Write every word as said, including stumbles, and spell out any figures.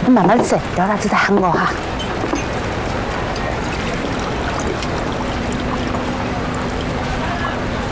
你慢慢吃，不要老子在喊我哈。